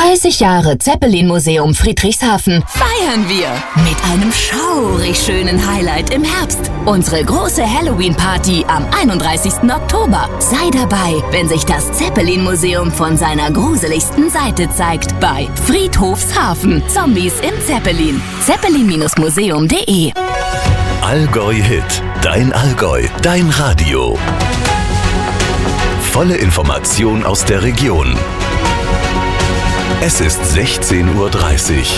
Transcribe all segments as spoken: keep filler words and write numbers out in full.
dreißig Jahre Zeppelin-Museum Friedrichshafen feiern wir mit einem schaurig schönen Highlight im Herbst. Unsere große Halloween-Party am einunddreißigsten Oktober. Sei dabei, wenn sich das Zeppelin-Museum von seiner gruseligsten Seite zeigt bei Friedhofshafen. Zombies im Zeppelin. zeppelin Museum punkt de Allgäu Hit. Dein Allgäu. Dein Radio. Volle Information aus der Region. Es ist sechzehn Uhr dreißig.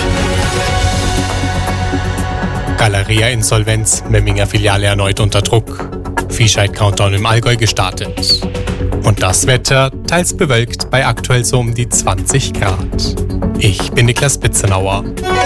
Galeria Insolvenz, Memminger Filiale erneut unter Druck. Viehscheid-Countdown im Allgäu gestartet. Und das Wetter teils bewölkt bei aktuell so um die zwanzig Grad. Ich bin Niklas Bitzenauer.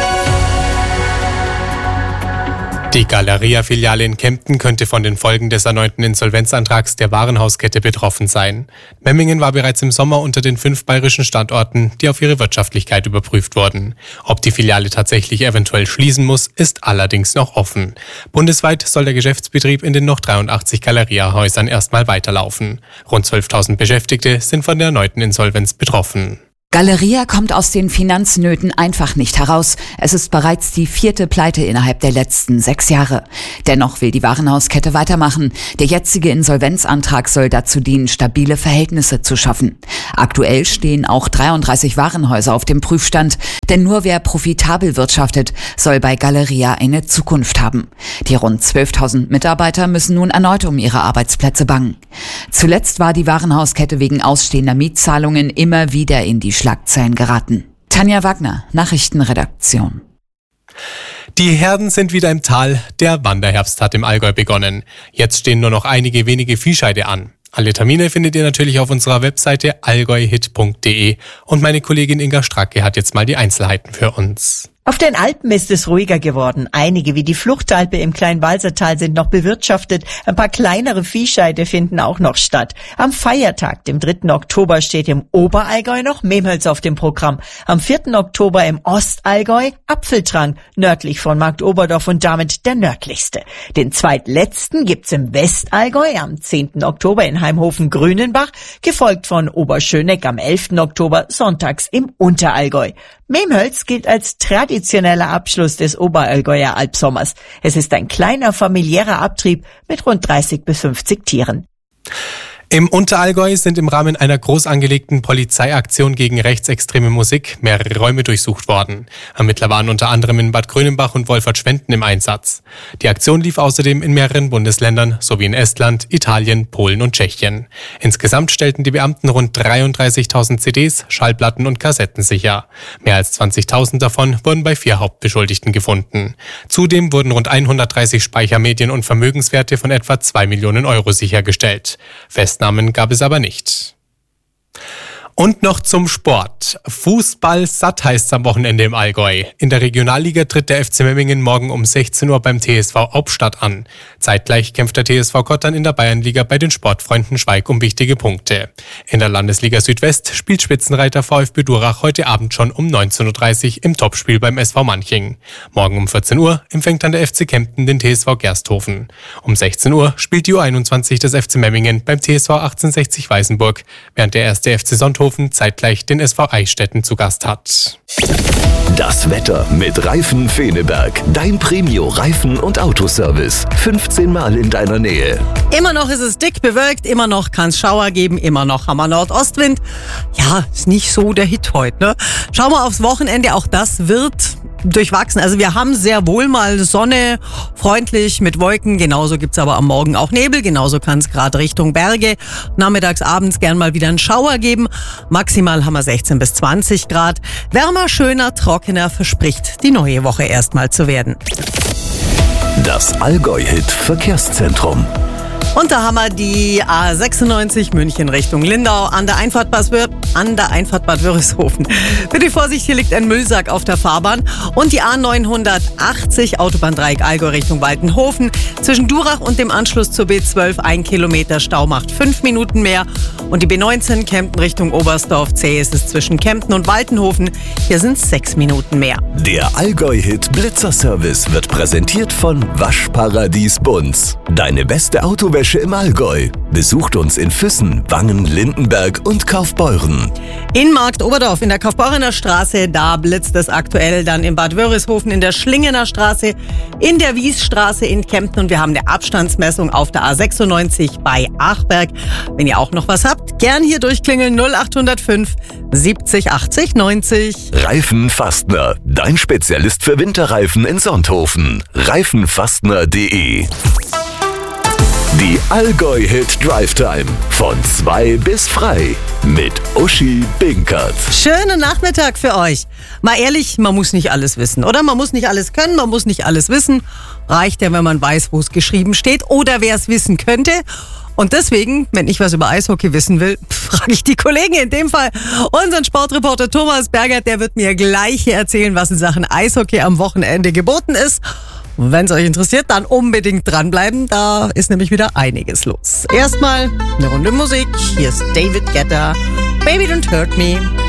Die Galeria-Filiale in Kempten könnte von den Folgen des erneuten Insolvenzantrags der Warenhauskette betroffen sein. Memmingen war bereits im Sommer unter den fünf bayerischen Standorten, die auf ihre Wirtschaftlichkeit überprüft wurden. Ob die Filiale tatsächlich eventuell schließen muss, ist allerdings noch offen. Bundesweit soll der Geschäftsbetrieb in den noch dreiundachtzig Galeria-Häusern erstmal weiterlaufen. Rund zwölftausend Beschäftigte sind von der erneuten Insolvenz betroffen. Galeria kommt aus den Finanznöten einfach nicht heraus. Es ist bereits die vierte Pleite innerhalb der letzten sechs Jahre. Dennoch will die Warenhauskette weitermachen. Der jetzige Insolvenzantrag soll dazu dienen, stabile Verhältnisse zu schaffen. Aktuell stehen auch dreiunddreißig Warenhäuser auf dem Prüfstand, denn nur wer profitabel wirtschaftet, soll bei Galeria eine Zukunft haben. Die rund zwölftausend Mitarbeiter müssen nun erneut um ihre Arbeitsplätze bangen. Zuletzt war die Warenhauskette wegen ausstehender Mietzahlungen immer wieder in die Schlagzeilen geraten. Tanja Wagner, Nachrichtenredaktion. Die Herden sind wieder im Tal. Der Wanderherbst hat im Allgäu begonnen. Jetzt stehen nur noch einige wenige Viehscheide an. Alle Termine findet ihr natürlich auf unserer Webseite allgäuhit punkt de und meine Kollegin Inga Stracke hat jetzt mal die Einzelheiten für uns. Auf den Alpen ist es ruhiger geworden. Einige wie die Fluchtalpe im Kleinwalsertal sind noch bewirtschaftet. Ein paar kleinere Viehscheide finden auch noch statt. Am Feiertag, dem dritten Oktober, steht im Oberallgäu noch Mehmhölz auf dem Programm. Am vierten Oktober im Ostallgäu Apfeltrang, nördlich von Marktoberdorf und damit der nördlichste. Den zweitletzten gibt's im Westallgäu am zehnten Oktober in Heimhofen-Grünenbach, gefolgt von Oberschöneck am elften Oktober sonntags im Unterallgäu. Mehmhölz gilt als traditioneller Abschluss des Oberallgäuer Alpsommers. Es ist ein kleiner familiärer Abtrieb mit rund dreißig bis fünfzig Tieren. Im Unterallgäu sind im Rahmen einer groß angelegten Polizeiaktion gegen rechtsextreme Musik mehrere Räume durchsucht worden. Ermittler waren unter anderem in Bad Grönenbach und Wolfertschwenden im Einsatz. Die Aktion lief außerdem in mehreren Bundesländern sowie in Estland, Italien, Polen und Tschechien. Insgesamt stellten die Beamten rund dreiunddreißigtausend C Ds, Schallplatten und Kassetten sicher. Mehr als zwanzigtausend davon wurden bei vier Hauptbeschuldigten gefunden. Zudem wurden rund hundertdreißig Speichermedien und Vermögenswerte von etwa zwei Millionen Euro sichergestellt. Fest Namen gab es aber nicht. Und noch zum Sport. Fußball satt heißt's am Wochenende im Allgäu. In der Regionalliga tritt der F C Memmingen morgen um sechzehn Uhr beim T S V Hauptstadt an. Zeitgleich kämpft der T S V Kottern in der Bayernliga bei den Sportfreunden Schweig um wichtige Punkte. In der Landesliga Südwest spielt Spitzenreiter VfB Durach heute Abend schon um neunzehn Uhr dreißig im Topspiel beim S V Manching. Morgen um vierzehn Uhr empfängt dann der F C Kempten den T S V Gersthofen. Um sechzehn Uhr spielt die U einundzwanzig des F C Memmingen beim T S V achtzehnhundertsechzig Weißenburg, während der erste F C Sonthofen zeitgleich den S V Eichstätten zu Gast hat. Das Wetter mit Reifen Feneberg. Dein Premio Reifen- und Autoservice. fünfzehn Mal in deiner Nähe. Immer noch ist es dick bewölkt, immer noch kann es Schauer geben, immer noch haben wir Nordostwind. Ja, ist nicht so der Hit heute, ne? Schauen wir aufs Wochenende, auch das wird durchwachsen. Also wir haben sehr wohl mal Sonne, freundlich mit Wolken. Genauso gibt's aber am Morgen auch Nebel. Genauso kann es gerade Richtung Berge nachmittags, abends gern mal wieder einen Schauer geben. Maximal haben wir sechzehn bis zwanzig Grad. Wärmer, schöner, trockener verspricht die neue Woche erstmal zu werden. Das Allgäu-Hit Verkehrszentrum. Und da haben wir die A sechsundneunzig München Richtung Lindau an der Einfahrt Bad, an der Einfahrt Bad Wörishofen. Bitte Vorsicht, hier liegt ein Müllsack auf der Fahrbahn. Und die A neunhundertachtzig Autobahndreieck Allgäu Richtung Waltenhofen. Zwischen Durach und dem Anschluss zur B zwölf ein Kilometer Stau macht fünf Minuten mehr. Und die B neunzehn Kempten Richtung Oberstdorf. Zäh ist es zwischen Kempten und Waltenhofen. Hier sind es sechs Minuten mehr. Der Allgäu-Hit Blitzerservice wird präsentiert von Waschparadies Bunz. Deine beste Autowäsche Mähdresche im Allgäu. Besucht uns in Füssen, Wangen, Lindenberg und Kaufbeuren. In Markt Oberdorf in der Kaufbeurener Straße, da blitzt es aktuell. Dann in Bad Wörishofen in der Schlingener Straße, in der Wiesstraße in Kempten. Und wir haben eine Abstandsmessung auf der A sechsundneunzig bei Achberg. Wenn ihr auch noch was habt, gern hier durchklingeln null acht null fünf siebzig achtzig neunzig. Reifenfastner, dein Spezialist für Winterreifen in Sonthofen. reifenfastner punkt de. Die Allgäu-Hit Drive Time von zwei bis frei mit Uschi Binkert. Schönen Nachmittag für euch. Mal ehrlich, man muss nicht alles wissen, oder? Man muss nicht alles können, man muss nicht alles wissen. Reicht ja, wenn man weiß, wo es geschrieben steht oder wer es wissen könnte. Und deswegen, wenn ich was über Eishockey wissen will, frage ich die Kollegen, in dem Fall unseren Sportreporter Thomas Bergert, der wird mir gleich hier erzählen, was in Sachen Eishockey am Wochenende geboten ist. Und wenn es euch interessiert, dann unbedingt dranbleiben, da ist nämlich wieder einiges los. Erstmal eine Runde Musik, hier ist David Guetta, Baby Don't Hurt Me.